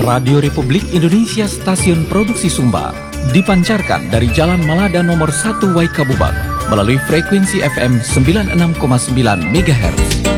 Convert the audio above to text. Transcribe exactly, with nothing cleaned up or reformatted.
Radio Republik Indonesia Stasiun Produksi Sumba dipancarkan dari Jalan Malada nomor satu Waikabubak melalui frekuensi F M sembilan puluh enam koma sembilan MHz.